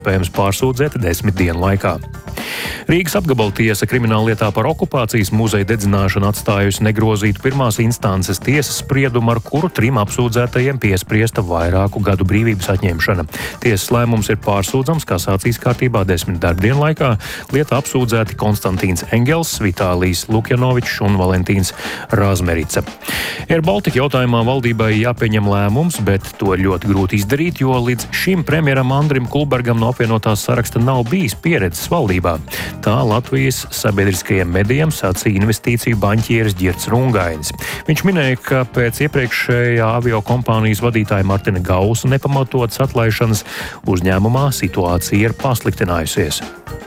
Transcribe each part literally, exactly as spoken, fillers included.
iespējams pārsūdzēti desmit dienu laikā. Rīgas apgabaltiesa krimināllietā par okupācijas muzeja dedzināšanu atstājusi negrozītu pirmās instances tiesas spriedumu, ar kuru trim apsūdzētajiem piespriesta vairāku gadu brīvības atņemšana. Tiesas lēmums ir pārsūdzams kasācijas kārtībā desmit darbdienu laikā. Lietā apsūdzēti Konstantīns Engels, Vitālijs Lukjanovičs un Valentīns Razmerica. Air Baltica jautājumā valdībai jāpieņem lēmums, bet to ir ļoti grūti izdarīt, jo līdz šim premjeram Andrim Kulbergam no apvienotās saraksta nav bijis pieredzes valdībā. Tā Latvijas sabiedriskajiem medijiem sacīja investīciju baņķieris Ģirds Rungainis. Viņš minēja, ka pēc iepriekšējā aviokompānijas vadītāja Martina Gausa nepamatotas atlaišanas uzņēmumā situācija ir pasliktinājusies.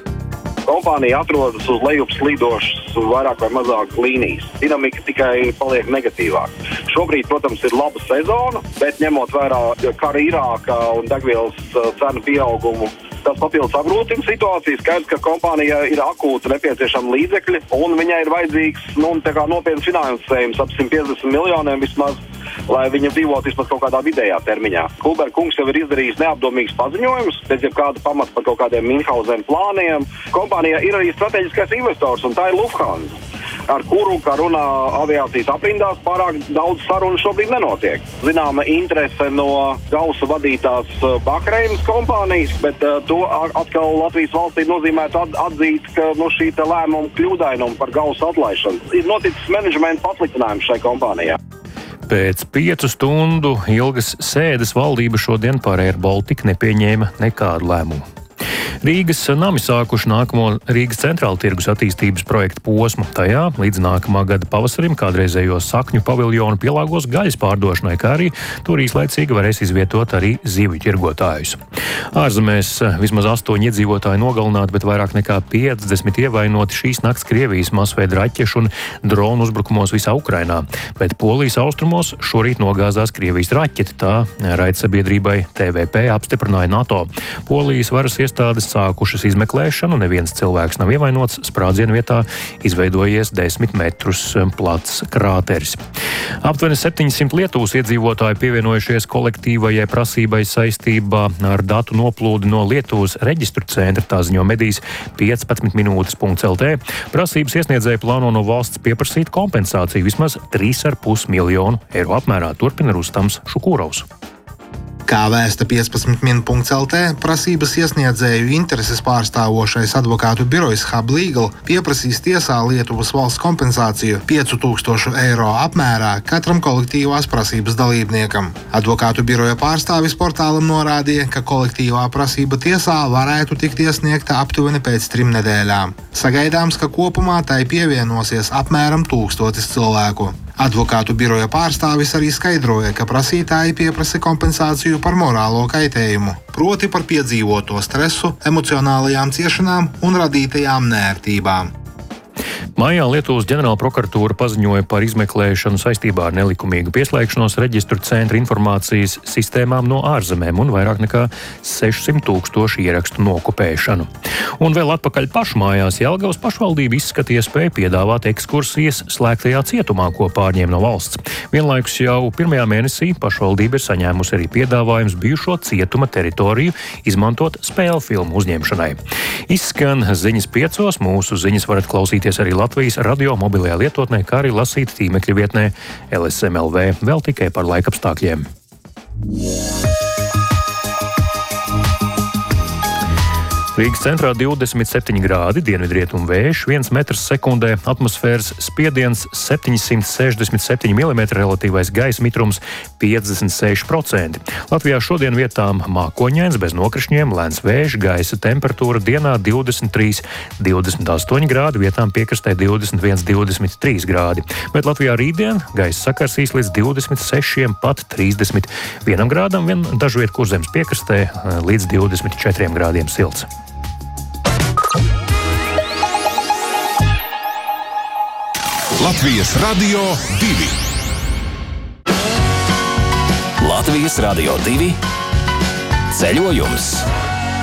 Kompānija atrodas uz lejupslīdošas vairāk vai mazāk līnijas. Dinamika tikai paliek negatīvāk. Šobrīd, protams, ir laba sezona, bet ņemot vērā kara Irākā un degvielas cenu pieaugumu, tas papildus apgrūtina situāciju. Skaidrs, ka kompānija ir akūti nepieciešama līdzekļi, un viņai ir vajadzīgs nu, tā kā nopietns finansējums ap simt piecdesmit miljoniem vismaz, lai viņa dzīvot vismaz kaut kādā vidējā termiņā. Kulberga kungs jau ir izdarījis neapdomīgus paziņojumus, bez jebkāda pamata par kaut kādiem Minhausen plāniem. Kompānijā ir arī strateģiskais investors, un tā ir Lufthansa, ar kuru, kā runā aviācijas aprindās, pārāk daudz sarunu šobrīd nenotiek. Zināma interese no Gausa vadītās Bahreinas kompānijas, bet uh, to atkal Latvijas valstī nozīmētu atzīt, ka no šī lēmuma kļūdainuma par Gausa atlaišanu ir noticis menedžmenta pasliktinājums šai kompānijā. Pēc piecu stundu ilgas sēdes valdība šodien par Air Baltica nepieņēma nekādu lēmumu. Rīgas nami sākuši nākamo Rīgas centrāla tirgus attīstības projektu posmu. Tajā līdz nākamā gada pavasarim kādreizējo sakņu paviljonu pielāgos gaļas pārdošanai, kā arī tur īslaicīgi varēs izvietot arī zivju tirgotājus. Ārzemēs vismaz astoņi iedzīvotāji nogalināti, bet vairāk nekā piecdesmit ievainoti šīs nakts Krievijas masveida raķešu un dronu uzbrukumos visā Ukrainā. Bet Polijas austrumos šorīt nogāzās Krievijas raķete, tā raidsabiedrībai T V P apstiprināja NATO. Polijas varas iestādes sākušas izmeklēšanu, neviens cilvēks nav ievainots, sprādzienu vietā izveidojies desmit metrus plats krāteris. Aptuveni septiņsimt Lietuvas iedzīvotāji pievienojušies kolektīvajai prasībai saistībā ar datu noplūdi no Lietuvas reģistru centra, tā ziņo medijas piecpadsmit minūtes punkts L T. Prasības iesniedzēji plāno no valsts pieprasīt kompensāciju vismaz trīs ar pus miljonu eiro apmērā, turpina Rustams Šukūrovs. Kā vēsta piecpadsmit min punkts L T, prasības iesniedzēju intereses pārstāvošais advokātu birojs Hub Legal pieprasīs tiesā Lietuvas valsts kompensāciju piecu tūkstošu eiro apmērā katram kolektīvās prasības dalībniekam. Advokātu biroja pārstāvis portālam norādīja, ka kolektīvā prasība tiesā varētu tikt iesniegta aptuveni pēc trim nedēļām. Sagaidāms, ka kopumā tai pievienosies apmēram tūkstotis cilvēku. Advokātu biroja pārstāvis arī skaidroja, ka prasītāji pieprasa kompensāciju par morālo kaitējumu, proti par piedzīvoto stresu, emocionālajām ciešanām un radītajām neērtībām. Maijā Lietuvas ģenerāla prokuratūra paziņoja par izmeklēšanu saistībā ar nelikumīgu pieslēgšanos reģistru centra informācijas sistēmām no ārzemēm un vairāk nekā sešsimt tūkstošu ierakstu nokopēšanu. Un vēl atpakaļ pašmājās Jelgavas pašvaldība izskatīja iespēju piedāvāt ekskursijas slēgtajā cietumā, ko pārņēma no valsts. Vienlaikus jau pirmajā mēnesī pašvaldība ir saņēmusi arī piedāvājums bijušo cietuma teritoriju izmantot spēļu filmu uzņemšanai. Izskan ziņas piecos, mūsu ziņas varat klausīties arī Latvijas radio mobilajā lietotnē, kā arī lasīt tīmekļa vietnē L S M L V, vēl tikai par laikapstākļiem. Rīgas centrā divdesmit septiņi grādi, dienvidrietumu vējš, viens metrs sekundē, atmosfēras spiediens septiņsimt sešdesmit septiņi milimetri, relatīvais gaisa mitrums piecdesmit seši procenti. Latvijā šodien vietām mākoņains, bez nokrišņiem, lēns vējš, gaisa temperatūra dienā divdesmit trīs divdesmit astoņi grādi, vietām piekrastē divdesmit viens divdesmit trīs grādi. Bet Latvijā rītdien gaisa sakarsīs līdz divdesmit sešiem, pat trīsdesmit vienam grādam, vien dažviet kurzemes piekrastē līdz divdesmit četriem grādiem silts. Latvijas Radio divi. Latvijas Radio divi ceļojums.